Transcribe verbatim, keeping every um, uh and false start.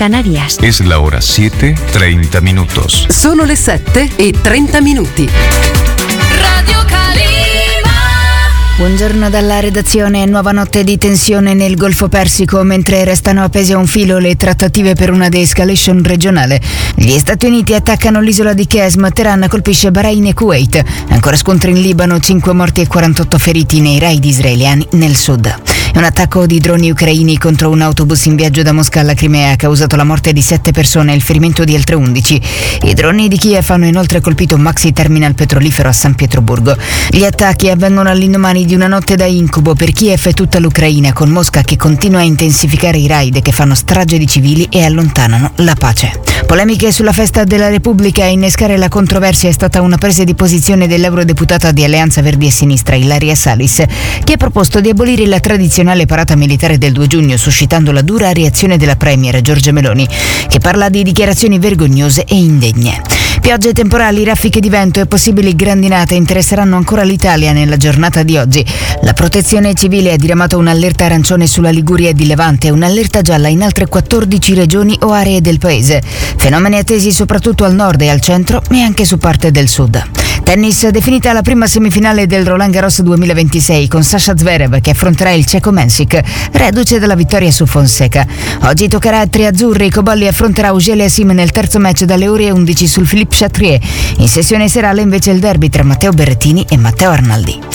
Canarias. Es la hora siete, treinta minutos. Sono le sette e trenta minuti. Radio Calima. Buongiorno dalla redazione. Nuova notte di tensione nel Golfo Persico mentre restano appese a un filo le trattative per una de-escalation regionale. Gli Stati Uniti attaccano l'isola di Qesm, Teheran colpisce Bahrain e Kuwait. Ancora scontri in Libano, cinque morti e quarantotto feriti nei raid israeliani nel sud. Un attacco di droni ucraini contro un autobus in viaggio da Mosca alla Crimea ha causato la morte di sette persone e il ferimento di altre undici. I droni di Kiev hanno inoltre colpito un maxi terminal petrolifero a San Pietroburgo. Gli attacchi avvengono all'indomani di una notte da incubo per Kiev e tutta l'Ucraina, con Mosca che continua a intensificare i raid che fanno strage di civili e allontanano la pace. Polemiche sulla festa della Repubblica. A innescare la controversia è stata una presa di posizione dell'eurodeputata di Alleanza Verdi e Sinistra Ilaria Salis, che ha proposto di abolire la tradizionale parata militare del due giugno, suscitando la dura reazione della premier Giorgia Meloni, che parla di dichiarazioni vergognose e indegne. Piogge temporali, raffiche di vento e possibili grandinate interesseranno ancora l'Italia nella giornata di oggi. La Protezione Civile ha diramato un'allerta arancione sulla Liguria e di Levante e un'allerta gialla in altre quattordici regioni o aree del paese. Fenomeni attesi soprattutto al nord e al centro e anche su parte del sud. Tennis, definita la prima semifinale del Roland Garros duemilaventisei con Sasha Zverev che affronterà il ceco Mensik, reduce dalla vittoria su Fonseca. Oggi toccherà a tre azzurri. Cobolli affronterà Auger Aliassime nel terzo match dalle ore undici sul Philippe Chatrier. In sessione serale invece il derby tra Matteo Berrettini e Matteo Arnaldi.